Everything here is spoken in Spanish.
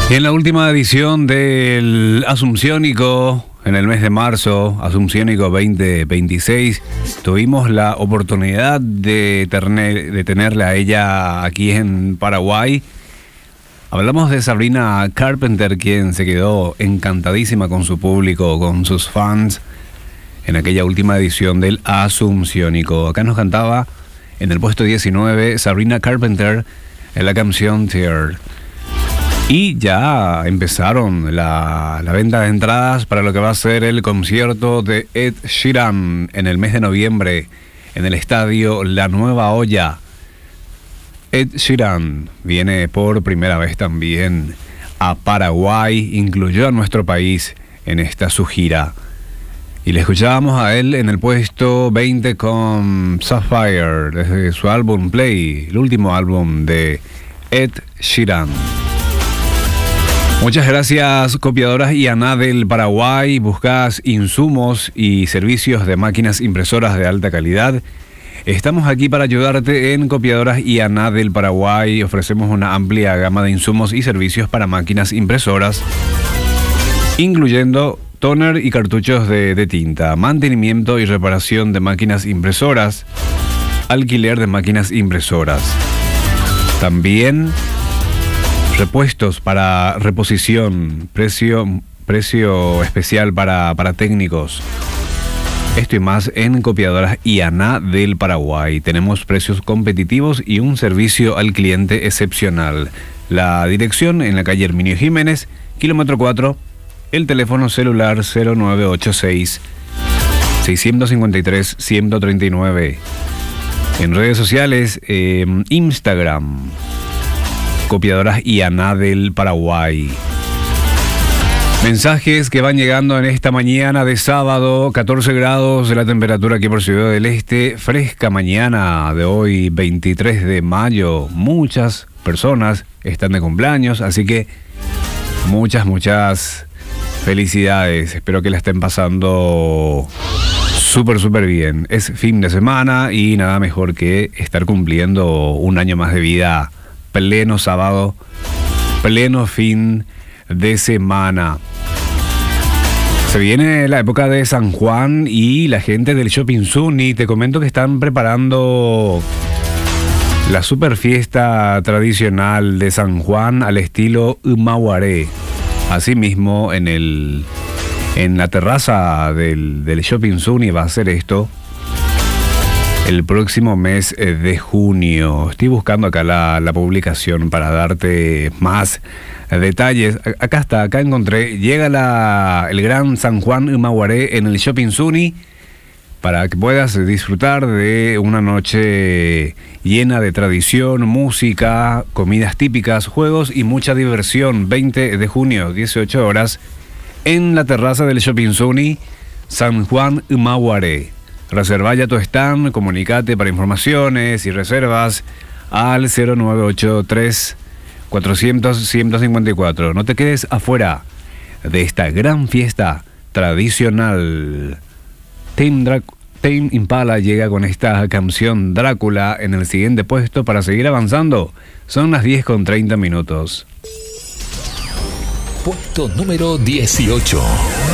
En la última edición del Asunciónico, en el mes de marzo, Asunciónico 2026, tuvimos la oportunidad de tenerla a ella aquí en Paraguay. Hablamos de Sabrina Carpenter, quien se quedó encantadísima con su público, con sus fans, en aquella última edición del Asunciónico. Acá nos cantaba en el puesto 19 Sabrina Carpenter en la canción Tear. Y ya empezaron la venta de entradas para lo que va a ser el concierto de Ed Sheeran en el mes de noviembre en el estadio La Nueva Olla. Ed Sheeran viene por primera vez también a Paraguay, incluyó a nuestro país en esta su gira. Y le escuchábamos a él en el puesto 20 con Sapphire, desde su álbum Play, el último álbum de Ed Sheeran. Muchas gracias, Copiadoras IANA del Paraguay. Buscas insumos y servicios de máquinas impresoras de alta calidad. Estamos aquí para ayudarte en Copiadoras IANA del Paraguay. Ofrecemos una amplia gama de insumos y servicios para máquinas impresoras, incluyendo tóner y cartuchos de tinta, mantenimiento y reparación de máquinas impresoras, alquiler de máquinas impresoras. También repuestos para reposición, precio especial para técnicos. Esto y más en Copiadoras IANA del Paraguay. Tenemos precios competitivos y un servicio al cliente excepcional. La dirección en la calle Herminio Jiménez, kilómetro 4, el teléfono celular 0986 653 139. En redes sociales, Instagram, Copiadoras IANA del Paraguay. Mensajes que van llegando en esta mañana de sábado, 14 grados de la temperatura aquí por Ciudad del Este, fresca mañana de hoy, 23 de mayo. Muchas personas están de cumpleaños, así que muchas felicidades. Espero que la estén pasando súper bien. Es fin de semana y nada mejor que estar cumpliendo un año más de vida. Pleno sábado, pleno fin de semana. Se viene la época de San Juan y la gente del Shopping Zuni, te comento que están preparando la super fiesta tradicional de San Juan al estilo Humahuaré. Asimismo, en la terraza del Shopping Zuni va a ser esto el próximo mes de junio. Estoy buscando acá la publicación para darte más detalles. Acá está, acá encontré. Llega el gran San Juan Humahuaré en el Shopping Zuni para que puedas disfrutar de una noche llena de tradición, música, comidas típicas, juegos y mucha diversión. 20 de junio, 18 horas, en la terraza del Shopping Zuni, San Juan Humahuaré. Reserva ya tu stand, comunicate para informaciones y reservas al 0983 400 154. No te quedes afuera de esta gran fiesta tradicional. Tame Impala llega con esta canción Drácula en el siguiente puesto para seguir avanzando. Son las 10:30. Puesto número 18.